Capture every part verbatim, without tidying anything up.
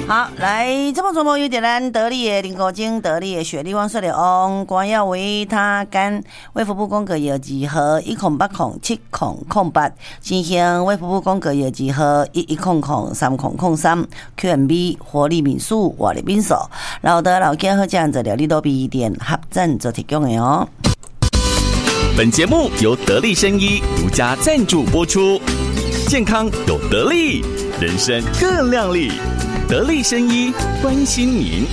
好，来，这么琢磨有点咱得力的林国精、得力的雪莉汪说的翁光耀维他干卫福部公告药剂号一空八空七空空八，进行卫福部公告药剂号一一空空三空空三 Q M B 活力民宿活力民宿，老的老健和这样子料理都比店合赞做提供的哦。 本节目由得力生医独家赞助播出，健康有得力，人生更亮丽。得力生医关心您。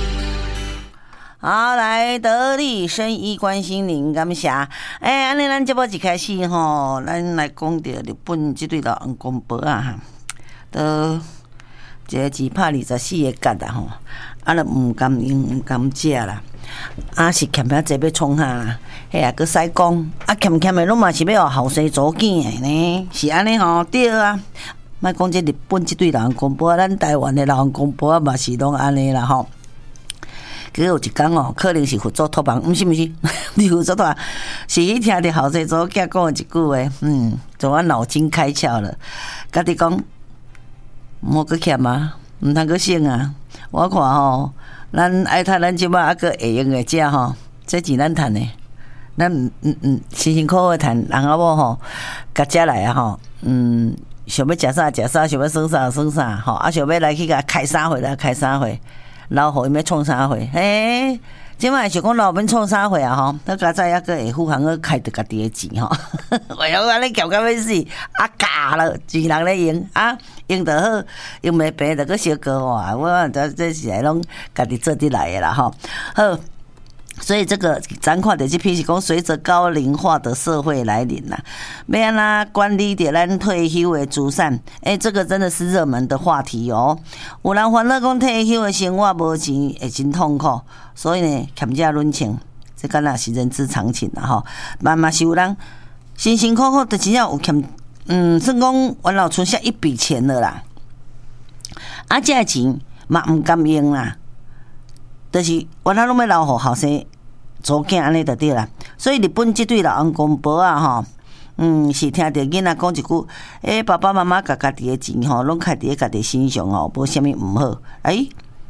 好，来得力生医关心您，感谢。哎，安尼咱节目一开始吼，咱来讲到日本这对老红公婆啊，都一个只拍二十四个角啊吼，啊，都唔甘用，唔甘食啦。啊，是欠遐济要创下啦，迄啊佫使讲，啊欠欠的拢嘛是要后生做囝的呢，是安尼吼，对啊。莫讲这日本这对老公婆，咱台湾的老公婆嘛是拢安尼啦吼。佮有一天哦，可能是佛祖托梦，毋是毋是，你佛祖托梦是伊听着后生祖囝讲一句话，嗯，就我脑筋开窍了。甲你讲，莫佮欠啊，毋通佮省啊。我看吼，咱爱趁咱即摆还佮会用的食吼，这钱咱趁的，咱嗯嗯嗯辛辛苦苦趁，人阿某吼，甲食来啊吼，嗯。想要食啥食啥，想要耍啥耍啥，吼！啊，想要来去甲开啥会来开啥会，老互伊要创啥会，嘿！即摆想讲老本创啥会啊？吼，咱家在抑个会副行个开着家己的钱吼，为了安尼夹到要死，啊假了，钱人咧用啊，用得好，用袂平着佫小高哇！我这这是来拢家己做得来的啦，吼，好。所以这个咱看到这批是讲，随着高龄化的社会来临啦，要安怎管理着咱退休的资产？哎、欸，这个真的是热门的话题哦。有人烦恼讲退休的生活无钱会真痛苦，所以呢，欠债论情，这敢若是人之常情啦吼。慢慢是有人辛辛苦苦的真正有欠，嗯，算讲原来存下一笔钱了啦，啊，这钱嘛唔甘用啦。就是原来拢要留互后生做囝安尼就对啦，所以日本这对老翁公婆啊吼，嗯是听着囡仔讲一句，诶、欸、爸爸妈妈甲家己的钱吼，拢开伫家己身上吼，无啥物毋好。诶、欸，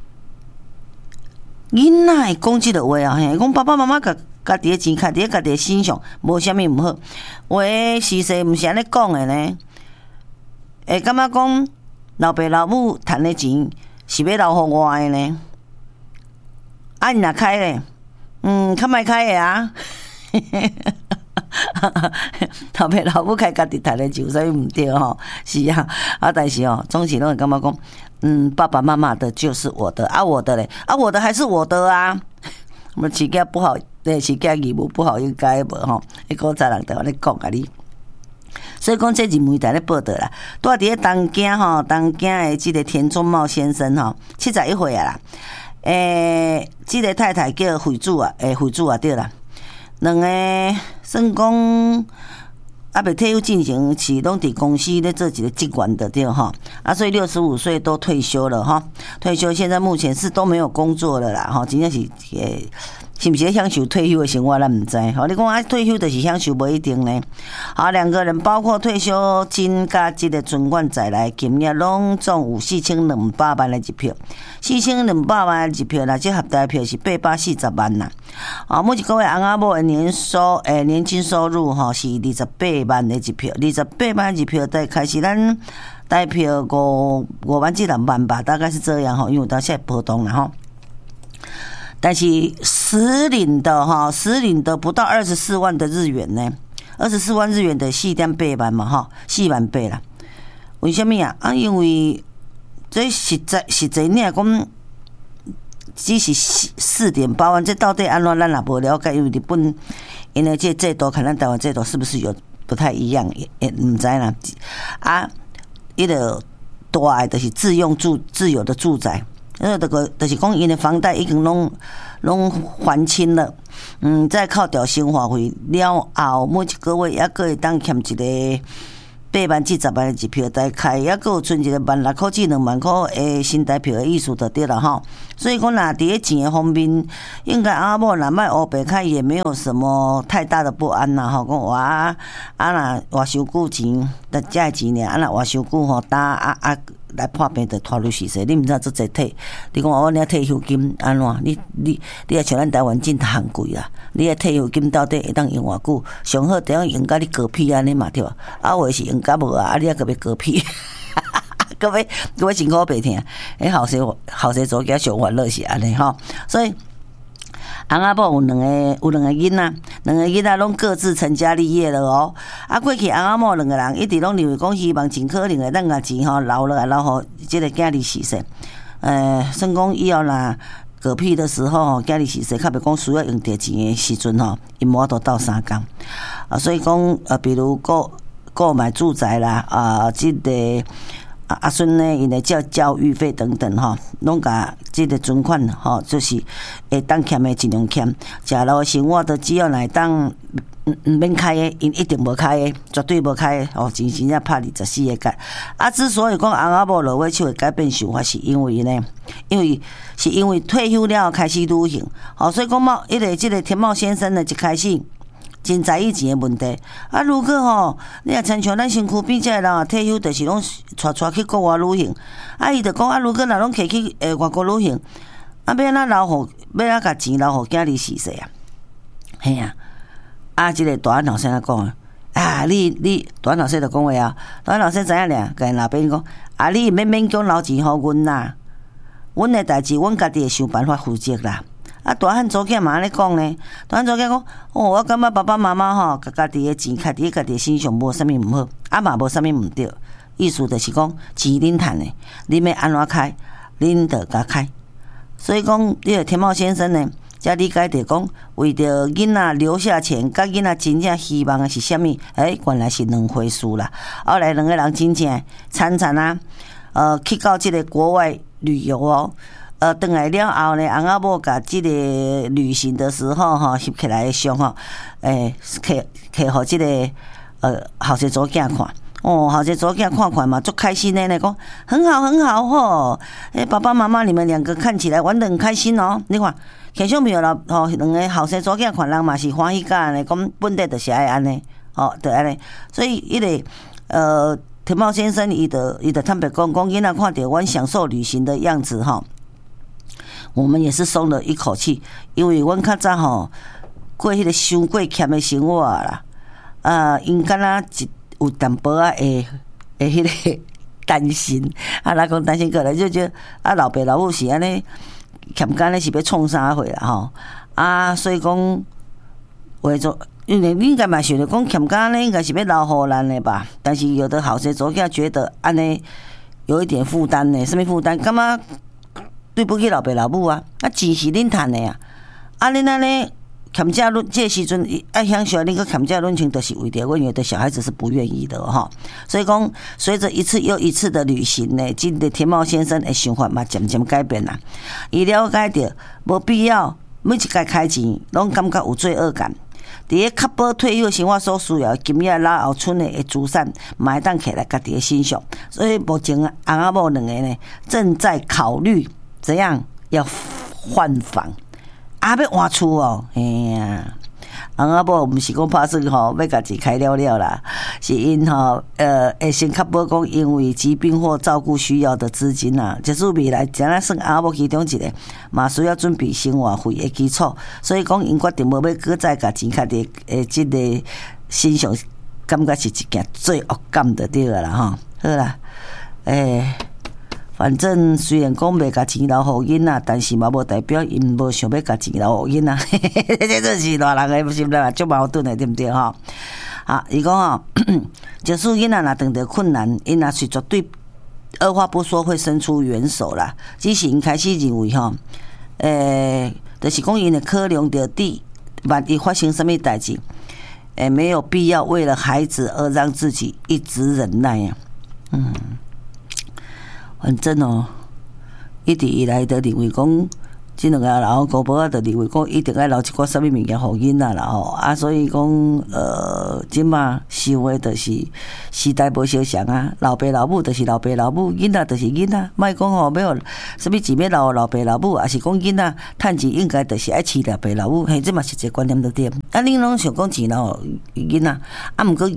囡仔会讲即个话啊，嘿，讲爸爸妈妈甲家己的钱开伫家己的身上，无啥物毋好。话事实毋是安尼讲的呢，会感觉讲老爸老母趁的钱是要留互我的呢？啊，你若开咧，嗯，较莫开诶啊！老爸老母开家己赚诶钱，所以毋对吼，是啊，啊，但是哦，总是拢会感觉讲，嗯，爸爸妈妈的就是我的，啊，我的咧，啊，我的还是我的啊。我们饲囝不好，对，饲囝义务不好应该无吼，迄个早人在安尼讲啊你。所以讲，这日媒体咧报道啦，住伫咧东京吼，东京诶，即个田中茂先生吼，七十一岁啊啦。诶，即、欸、个太太叫惠子啊，诶，惠子啊对啦，两个算讲啊，未退休进前是拢伫公司咧做一个职员的对吼，啊，所以六十五岁都退休了哈，退休现在目前是都没有工作了啦，哈，真正是诶。是不是享受退休的生活，咱唔知。好，你讲啊，退休就是享受，不一定呢。好，两个人包括退休金加这个存款在内，今年拢总有四千两百万的一票，四千两百万的一票啦，这合大票是八百四十万啦。啊，每一个月翁仔某的年收诶年金收入吼是二十八万的一票，二十八万一票，大概是咱大票五五万至六万吧，大概是这样吼，因为到现在波动了吼。但是实领的哈，实领的不到二十四万的日元呢，二十四万日元的四点八万嘛哈，四万八啦。为什么啊？啊，因为这实在实在你讲，只是四点八万，这到底安怎咱也无了解，因为日本因为这制度跟咱台湾制度是不是有不太一样，也唔知啦。啊，伊个大的就是自用住自有的住宅。呃，这个就是讲，因的房贷已经拢拢还清了，嗯，再扣掉生活费了后，每一个月还阁会当欠一个八万至十万的一票代开，还阁有存一个万六块至两万块的新台票的意思就对了吼。所以讲，若伫咧钱的方面，应该阿某若莫黑白开，也没有什么太大的不安啦吼。讲我啊，啊若活收久钱，得这钱呢，啊若活收久吼，打啊啊。 来破病就拖入死死，你毋知做这体，你讲我领退休金安怎？你你你也像咱台湾真行贵啦，你的退休金到底会当用偌久？上好地方用甲你嗝屁安尼嘛对吧？啊，或是用甲无啊，啊你还个要嗝屁，各位各位辛苦白听，诶，后生后生做家上烦恼是安尼吼，所以。翁仔某有两个，有两个囡仔，两个囡仔拢各自成家立业了哦。啊，过去翁仔某两个人一直拢认为讲，希望尽可能的咱个钱吼留落来，留互即个囝儿死世。呃，算讲以后若嗝屁的时候，囝儿死世，较袂讲需要用到钱的时阵吼，因无都斗相共。啊，所以讲呃，比如购购买住宅啦，啊，即、这个。啊，阿孙呢，因的教教育费等等吼，拢甲即个存款吼，就是会当欠的尽量欠，食落生活都只要来当毋毋免开的，因一定无开的，绝对无开的哦，真真正拍二十四个角。啊，之所以讲翁仔某落尾手会改变想法，是因为呢，因为是因为退休了开始旅行，哦，所以讲茂一个即个田茂先生呢，一开始。真在意钱的问题啊！如果吼，你也亲像咱身躯边这人啊，退休就是拢带带去国外旅行，啊，伊就讲啊，如果若拢摕去诶外国旅行，啊，要安怎留互，要安怎甲钱留互囝儿死世啊？嘿啊！啊，即、這个大安老师啊讲啊，啊，你你大安老师就讲话啊，大安老師知影俩，甲因老爸講，啊，你免勉強留錢互阮啦，阮的代志，阮家己會想辦法負責啦。啊，大漢祖囝嘛安尼講呢？大漢祖囝講，哦，我感覺爸爸媽媽吼，家家己的錢開佇家己身上無啥物毋好，啊嘛無啥物毋對。意思就是講，錢恁趁的，恁要安怎開，恁就甲開。所以講，這個田茂先生呢，才理解着講，為着囡仔留下錢，甲囡仔真正希望的是啥物？誒、欸，原來是兩回事啦。後來兩個人真正慘慘啊，呃，去到這個國外旅遊哦。呃，回來了後呢，翁仔某甲即個旅行的時候吼，翕起來的相吼，誒，摕摕互即個呃後生祖囝看，哦，後生祖囝看看嘛，足開心的呢，講很好很好吼，誒，爸爸媽媽你們兩個看起來玩得很開心哦，你看，看小朋友啦，吼，兩個後生祖囝看人嘛是歡喜甲安尼，講本地就是愛安尼，哦，就安尼，所以伊個呃田茂先生伊就伊就坦白講，講囡仔看到阮享受旅行的樣子吼。我們也是鬆了一口氣，因為阮較早吼過迄個傷過欠的生活啦，啊，因敢若一有淡薄仔會會迄個擔心，啊，若講擔心過來就就啊，老爸老母是安尼欠干咧是要創啥貨啦吼，啊，所以講為咗因為你應該嘛想着講欠干咧應該是要留互咱的吧，但是有的後生祖囝覺得安尼有一點負擔呢，什麼負擔？感覺對不起老爸老母啊，啊錢是恁趁的啊，啊恁安尼欠債論，這時陣愛享受恁個欠債論情，都是為着阮有的小孩子是不願意的哈。所以講，隨着一次又一次的旅行呢，今的田茂先生的想法嘛漸漸改變啦。伊了解到無必要每一屆開錢，攏感覺有罪惡感。佇個確保退休生活所需要金額老後存的資產，嘛會當起來家己的身上。所以目前翁仔某兩個呢，正在考慮。怎樣要換房？啊，要換厝哦！哎呀，翁仔某毋是講拍算吼，要家己開了了啦，是因吼呃，會先確保講因為疾病或照顧需要的資金啊，就是未來將來算翁仔某其中一個嘛需要準備生活費的基礎，所以講因決定無要擱再家錢開佇誒即個身上，感覺是一件罪惡感的對啦吼。好啦，誒、欸。反正雖然講袂甲錢留互囡仔，但是嘛無代表因無想要甲錢留互囡仔，這就是大人的心態嘛，足矛盾的，對不對吼？啊，伊講吼，即使囡仔若遇到困難，因也是絕對二話不說會伸出援手啦。只是因開始認為吼，誒、欸，就是講因會考量到底萬一發生什麼代誌，誒，沒有必要為了孩子而讓自己一直忍耐呀，嗯。反正哦，一直以來都認為講，這兩個老公婆就認為講一定要留一個什麼物件互囡仔啦吼，啊，所以講呃，即馬想的就是時代無相像啊，老爸老母就是老爸老母，囡仔就是囡仔，莫講吼要什麼錢要留老爸老母，也是講囡仔趁錢應該就是愛飼老爸老母，嘿，這嘛是一個觀念對點。啊，恁攏想講錢留囡仔，啊，毋過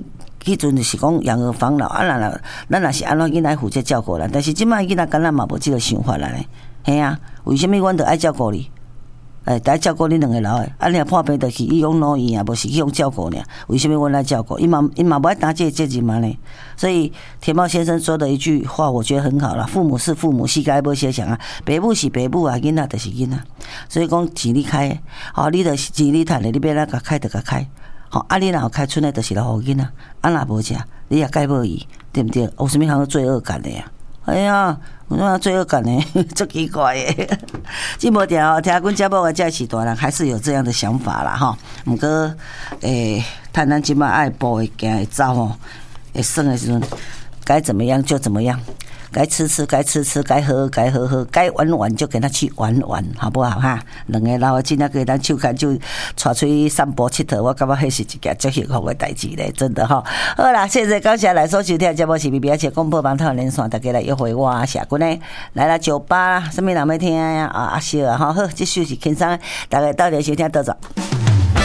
迄阵就是讲养儿防老啊，咱若咱若是安怎囡仔负责照顾咱，但是即摆囡仔敢若嘛无即个想法啦咧，嘿啊，为什么阮着爱照顾你？哎，得照顾你两个老的，啊，你若破病着去医养老院啊，无是去用照顾呢？为什么阮来照顾？伊嘛伊嘛无爱担这个责任嘛呢？所以田茂先生说的一句话，我觉得很好啦。父母是父母，膝盖无写想啊，爸母是爸母啊，囡仔就是囡仔。所以讲钱你开，哦，你着钱你趁的，你要哪甲开着甲开。好，啊，你若有开春的，就是老囡仔，啊，若无食，你也该无伊，对不对？有啥物通罪恶感的呀？哎呀，有啥罪恶感呢？足奇怪的。这无定哦，听阮节目的这是大人，还是有这样的想法啦哈。毋过，诶，趁咱即摆爱步会行会走吼，会算的时阵，该怎么样就怎么样。该吃吃，该吃吃，该喝该喝喝，该玩玩就给他去玩玩，好不好哈？两个老的真正给咱手牵手，带出去散步佚佗，我感觉迄是一件最幸福的代志咧，真的哈。好啦，谢谢感谢来所收听节目是 B B 而且广播网套连线，大家来约会我下君呢，来啦酒吧啦，什么人要听呀？啊阿秀啊，好，这首是轻松，大家到底收听多少？